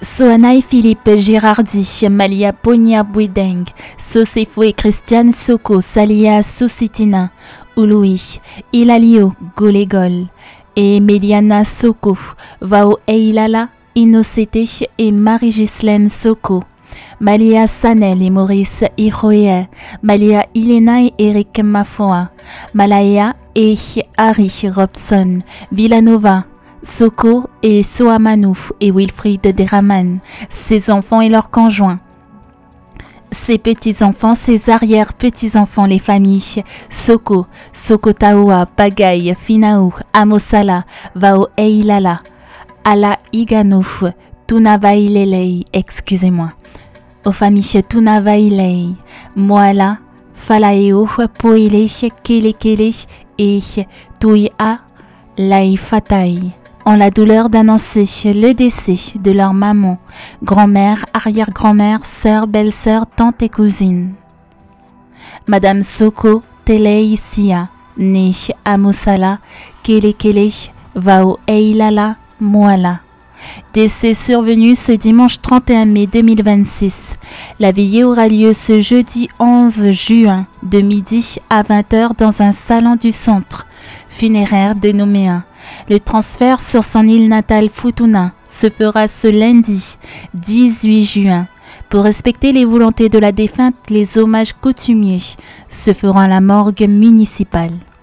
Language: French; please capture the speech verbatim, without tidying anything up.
Soanaï Philippe Girardi, Malia Ponia Bouideng, Sosefo et Christiane Soko, Salia Sositina, Ouloui, Ilalio Golegol, et Meliana Soko, Vao Eilala, Inocete et Marie-Gislaine Soko, Malia Sanel et Maurice Iroé, Malia Ilena et Eric Mafoa, Malaya et Harry Robson, Villanova, Soko et Soamanou et Wilfried Deraman, ses enfants et leurs conjoints, ses petits-enfants, ses arrière-petits-enfants, les familles, Soko, Sokotaoa, Bagay, Finaou, Amosala, Vao Eilala, Ala Iganouf, Tunavailelei, excusez-moi, aux familles Tunavailei, Moala, Falaeo, Poile, Kelekele et Tuia, Laifatai, ont la douleur d'annoncer le décès de leur maman, grand-mère, arrière-grand-mère, sœur, belle-sœur, tante et cousine. Madame Soko Telei Sia, née à Mosala, Kelekele, Vao Eilala, Moala. Décès survenu ce dimanche trente et un mai deux mille vingt-six. La veillée aura lieu ce jeudi onze juin de midi à vingt heures dans un salon du centre funéraire de Nouméa. Le transfert sur son île natale Futuna se fera ce lundi dix-huit juin. Pour respecter les volontés de la défunte, les hommages coutumiers se feront à la morgue municipale.